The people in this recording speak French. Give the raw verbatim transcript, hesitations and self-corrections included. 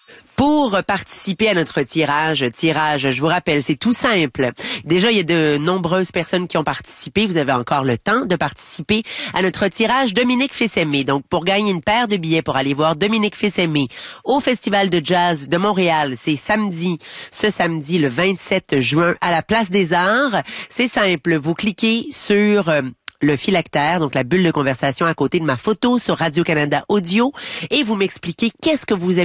Pour participer à notre tirage, tirage, je vous rappelle, c'est tout simple. Déjà, il y a de nombreuses personnes qui ont participé. Vous avez encore le temps de participer à notre tirage Dominique Fils-Aimé. Donc, pour gagner une paire de billets pour aller voir Dominique Fils-Aimé au Festival de Jazz de Montréal, c'est samedi, ce samedi, le vingt-sept juin, à la Place des Arts. C'est simple, vous cliquez sur euh, le phylactère, donc la bulle de conversation à côté de ma photo sur Radio-Canada Audio, et vous m'expliquez qu'est-ce que vous aimez